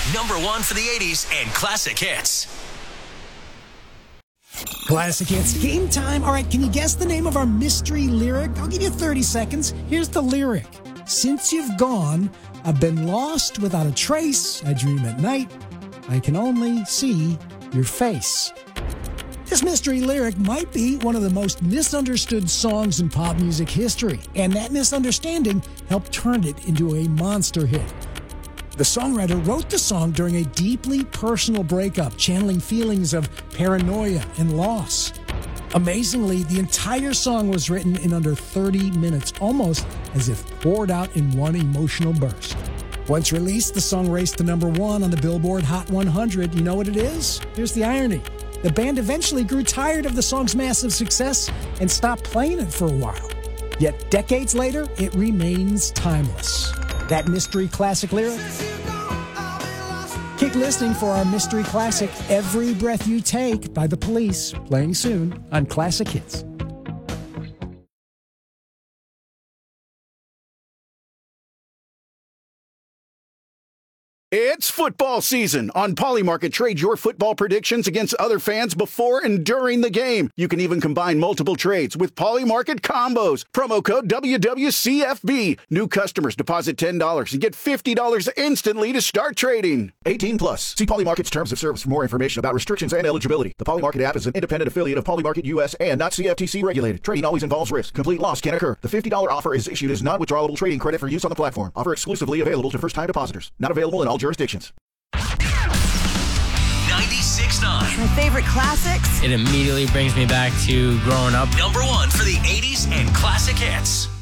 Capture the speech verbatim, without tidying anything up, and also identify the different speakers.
Speaker 1: Number one for the eighties and classic hits.
Speaker 2: Classic hits, game time. All right, can you guess the name of our mystery lyric? I'll give you thirty seconds. Here's the lyric. Since you've gone, I've been lost without a trace. I dream at night. I can only see your face. This mystery lyric might be one of the most misunderstood songs in pop music history, and that misunderstanding helped turn it into a monster hit. The songwriter wrote the song during a deeply personal breakup, channeling feelings of paranoia and loss. Amazingly, the entire song was written in under thirty minutes, almost as if poured out in one emotional burst. Once released, the song raced to number one on the Billboard Hot one hundred. You know what it is? Here's the irony. The band eventually grew tired of the song's massive success and stopped playing it for a while. Yet decades later, it remains timeless. That mystery classic lyric? Keep listening for our mystery classic, Every Breath You Take by The Police, playing soon on Classic Hits.
Speaker 3: It's football season. On Polymarket, trade your football predictions against other fans before and during the game. You can even combine multiple trades with Polymarket combos. Promo code W W C F B. New customers deposit ten dollars and get fifty dollars instantly to start trading. eighteen plus. See Polymarket's terms of service for more information about restrictions and eligibility. The Polymarket app is an independent affiliate of Polymarket U S and not C F T C regulated. Trading always involves risk. Complete loss can occur. The fifty dollars offer is issued as non-withdrawable trading credit for use on the platform. Offer exclusively available to first-time depositors. Not available in all jurisdictions.
Speaker 1: ninety-six point nine.
Speaker 4: My favorite classics.
Speaker 5: It immediately brings me back to growing up.
Speaker 1: Number one for the eighties and classic hits.